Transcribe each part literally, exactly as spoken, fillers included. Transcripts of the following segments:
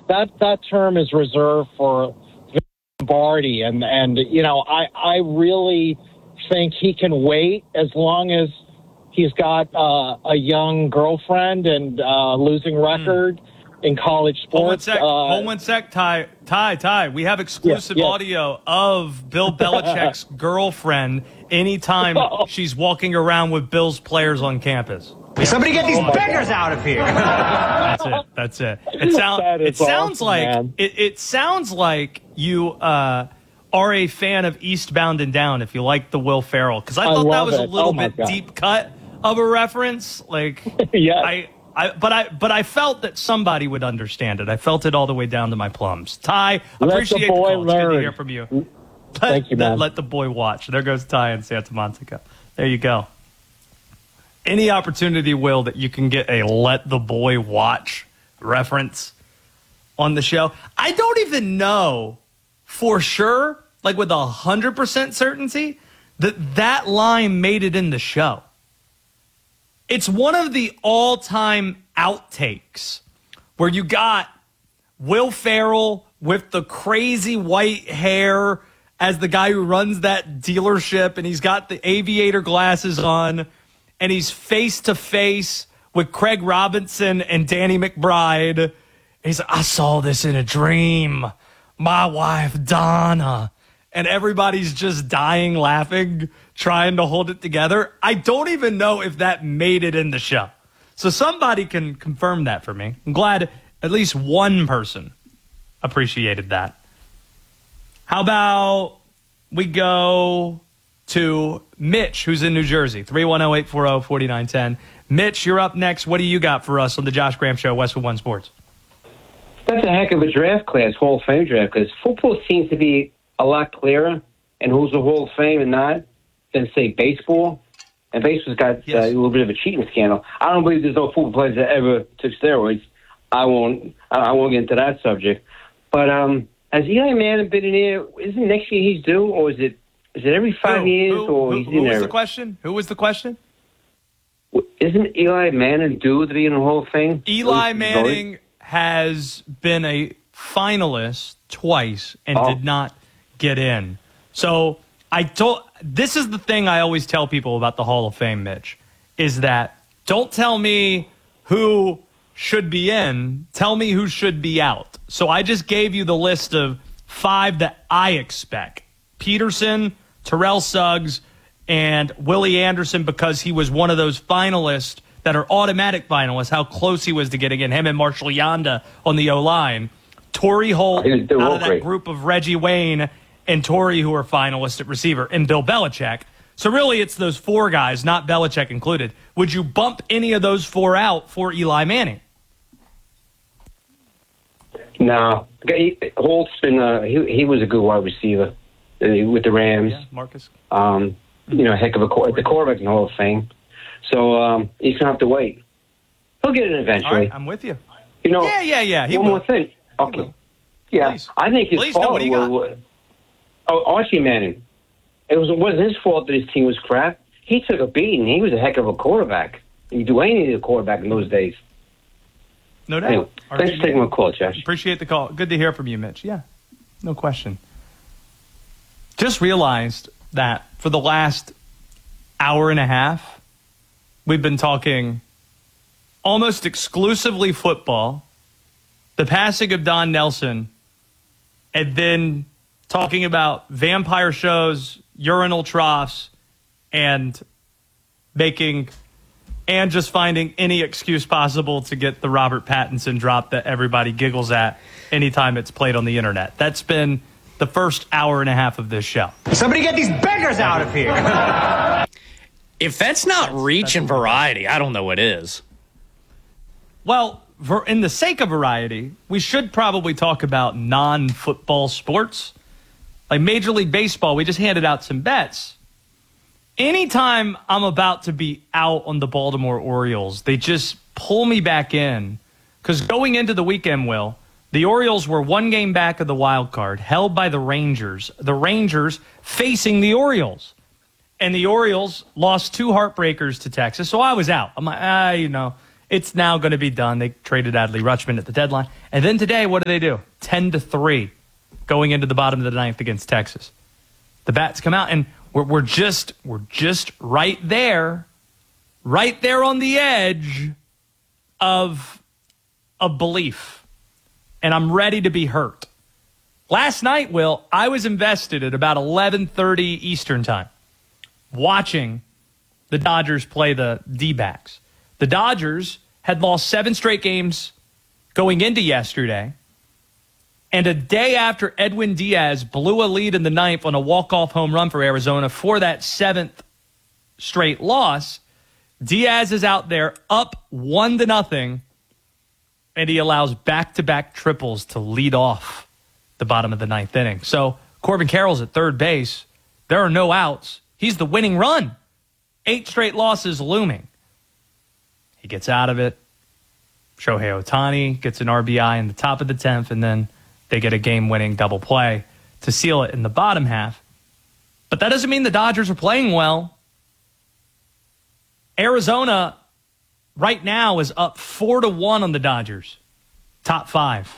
that that term is reserved for Lombardi, and and you know, I I really think he can wait as long as he's got uh, a young girlfriend and uh, losing record mm. in college sports. Hold one sec, uh, hold one sec, Ty, Ty, Ty. We have exclusive yes, yes. audio of Bill Belichick's girlfriend anytime she's walking around with Bill's players on campus. Somebody get these beggars out of here. That's it. That's it. It, sound, that it sounds awesome, like it, it sounds like you uh, are a fan of Eastbound and Down. If you like the Will Ferrell, because I thought I that was it. a little oh bit God. deep cut of a reference. Like, yeah, I, I, but I, but I felt that somebody would understand it. I felt it all the way down to my plums. Ty, let appreciate the, the boy call. It's learn. good to hear from you. Let, Thank you, man. Let, let the boy watch. There goes Ty in Santa Monica. There you go. Any opportunity, Will, that you can get a "let the boy watch" reference on the show. I don't even know for sure, like with a hundred percent certainty, that that line made it in the show. It's one of the all-time outtakes where you got Will Ferrell with the crazy white hair as the guy who runs that dealership, and he's got the aviator glasses on, and he's face-to-face with Craig Robinson and Danny McBride. And he's like, I saw this in a dream. My wife, Donna. And everybody's just dying laughing, trying to hold it together. I don't even know if that made it in the show. So somebody can confirm that for me. I'm glad at least one person appreciated that. How about we go to Mitch, who's in New Jersey, three one zero, eight four zero, four nine one zero. Mitch, you're up next. What do you got for us on the Josh Graham Show, Westwood One Sports? That's a heck of a draft class, Hall of Fame draft, because football seems to be a lot clearer and who's a Hall of Fame and not than, say, baseball. And baseball's got yes. uh, a little bit of a cheating scandal. I don't believe there's no football players that ever took steroids. I won't I won't get into that subject. But um, has Eli Manning been in there? Isn't next year he's due, or is it is it every five who, years? who, or who, he's who in was there? the question? Who was the question? Isn't Eli Manning due to be in the Hall of Fame? Eli Manning has been a finalist twice and oh. did not get in. So I told this is the thing I always tell people about the Hall of Fame, Mitch, is that don't tell me who should be in, tell me who should be out. So I just gave you the list of five that I expect. Peterson, Terrell Suggs, and Willie Anderson, because he was one of those finalists that are automatic finalists, how close he was to getting in, him and Marshall Yanda on the O-line. Torrey Holt, out of that group of Reggie Wayne and Torrey, who are finalists at receiver, and Bill Belichick. So really it's those four guys, not Belichick included. Would you bump any of those four out for Eli Manning? No. Holt's been, uh, he, he was a good wide receiver uh, with the Rams. Yeah, Marcus. Um, you know, heck of a quarterback. The quarterback's in the Hall of Fame. So um, he's going to have to wait. He'll get it eventually. All right, I'm with you. You know, yeah, yeah, yeah. He one will. more thing. Okay. Yeah, Please. I think his Please, fault no, what do you was, got? was oh, Archie Manning. It was, it wasn't his fault that his team was crap. He took a beating. He was a heck of a quarterback. You do anything to a quarterback in those days. No doubt. Anyway, thanks for taking my call, Josh. Appreciate the call. Good to hear from you, Mitch. Yeah, no question. Just realized that for the last hour and a half, we've been talking almost exclusively football, the passing of Don Nelson, and then talking about vampire shows, urinal troughs, and making and just finding any excuse possible to get the Robert Pattinson drop that everybody giggles at anytime it's played on the internet. That's been the first hour and a half of this show. Somebody get these beggars out of here. If that's not that's, reach that's and variety, I don't know what is. Well, for, in the sake of variety, we should probably talk about non-football sports. Like Major League Baseball, we just handed out some bets. Anytime I'm about to be out on the Baltimore Orioles, they just pull me back in. Because going into the weekend, Will, the Orioles were one game back of the wild card, held by the Rangers. The Rangers facing the Orioles. And the Orioles lost two heartbreakers to Texas, so I was out. I'm like, ah, you know, it's now going to be done. They traded Adley Rutschman at the deadline. And then today, what do they do? ten to three going into the bottom of the ninth against Texas. The bats come out, and we're, we're just we're just right there, right there on the edge of, of belief. And I'm ready to be hurt. Last night, Will, I was invested at about eleven thirty Eastern time watching the Dodgers play the D-backs. The Dodgers had lost seven straight games going into yesterday. And a day after Edwin Diaz blew a lead in the ninth on a walk-off home run for Arizona for that seventh straight loss, Diaz is out there up one to nothing, and he allows back-to-back triples to lead off the bottom of the ninth inning. So Corbin Carroll's at third base. There are no outs. He's the winning run. Eight straight losses looming. He gets out of it. Shohei Ohtani gets an R B I in the top of the tenth, and then they get a game-winning double play to seal it in the bottom half. But that doesn't mean the Dodgers are playing well. Arizona right now is up four to one on the Dodgers. Top five.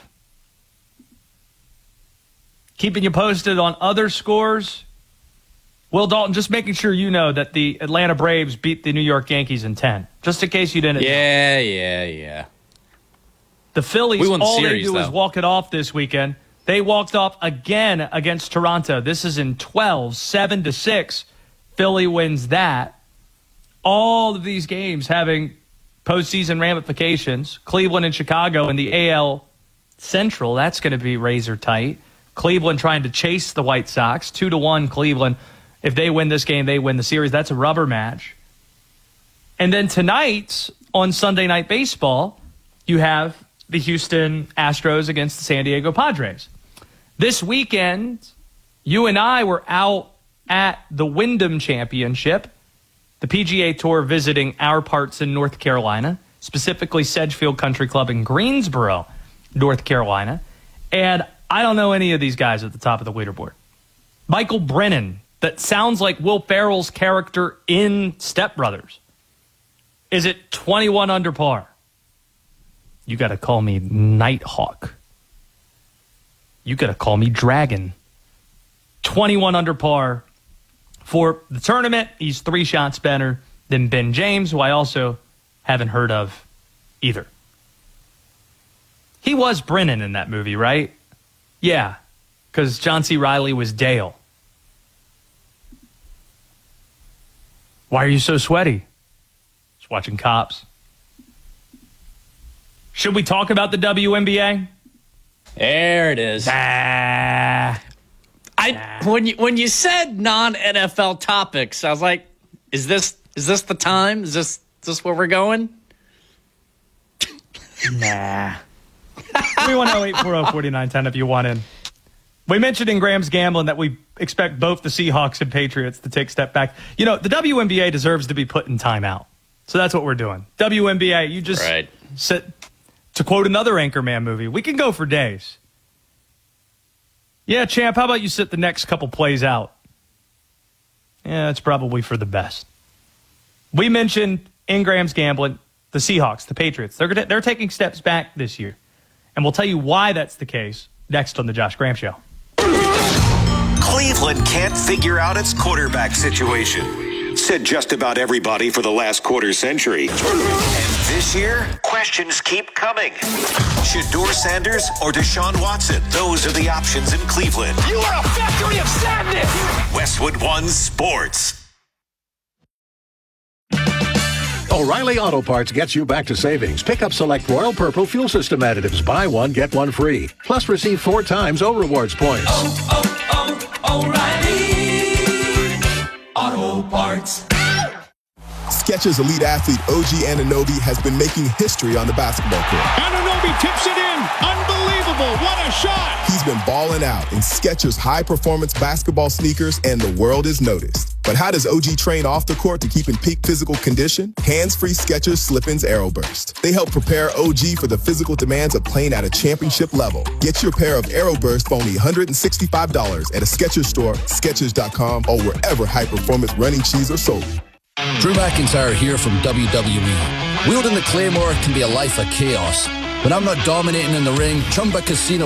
Keeping you posted on other scores. Will Dalton, just making sure you know that the Atlanta Braves beat the New York Yankees in ten. Just in case you didn't know. Yeah, yeah, yeah. The Phillies, We won the all series, they do though. is walk it off this weekend. They walked off again against Toronto. This is in twelve, seven to six. Philly wins that. All of these games having postseason ramifications. Cleveland and Chicago in the A L Central, that's going to be razor tight. Cleveland trying to chase the White Sox. Two to one Cleveland. If they win this game, they win the series. That's a rubber match. And then tonight on Sunday Night Baseball, you have the Houston Astros against the San Diego Padres. This weekend, you and I were out at the Wyndham Championship, the P G A Tour visiting our parts in North Carolina, specifically Sedgefield Country Club in Greensboro, North Carolina. And I don't know any of these guys at the top of the leaderboard. Michael Brennan, that sounds like Will Ferrell's character in Step Brothers, is it twenty-one under par? You got to call me Nighthawk. You got to call me Dragon. twenty-one under par for the tournament. He's three shots better than Ben James, who I also haven't heard of either. He was Brennan in that movie, right? Yeah, because John C. Reilly was Dale. Why are you so sweaty? Just watching Cops. Should we talk about the W N B A? There it is. Ah, I nah. when you when you said non-N F L topics, I was like, is this is this the time? Is this is this where we're going? Nah. three one zero, eight four zero, four nine one zero if you want in. We mentioned in Graham's Gambling that we expect both the Seahawks and Patriots to take a step back. You know, the W N B A deserves to be put in timeout. So that's what we're doing. W N B A, you just Right. sit, to quote another Anchorman movie, we can go for days. Yeah, champ, how about you sit the next couple plays out? Yeah, it's probably for the best. We mentioned in Graham's Gambling the Seahawks, the Patriots. They're gonna, they're taking steps back this year. And we'll tell you why that's the case next on the Josh Graham Show. Cleveland can't figure out its quarterback situation, said just about everybody for the last quarter century. And this year, questions keep coming. Shedeur Sanders or Deshaun Watson? Those are the options in Cleveland. You are a factory of sadness! Westwood One Sports. O'Reilly Auto Parts gets you back to savings. Pick up select Royal Purple fuel system additives. Buy one, get one free. Plus receive four times O Rewards points. Oh, oh, oh, O'Reilly Auto Parts. Skechers elite athlete O G Anunoby has been making history on the basketball court. Anunoby tips it in. Unbelievable. What a shot. He's been balling out in Skechers high-performance basketball sneakers, and the world is noticed. But how does O G train off the court to keep in peak physical condition? Hands-free Skechers Slip-ins Aeroburst. They help prepare O G for the physical demands of playing at a championship level. Get your pair of Aeroburst for only one hundred sixty-five dollars at a Skechers store, Skechers dot com, or wherever high-performance running shoes are sold. Drew McIntyre here from W W E. Wielding the Claymore can be a life of chaos. When I'm not dominating in the ring, Chumba Casino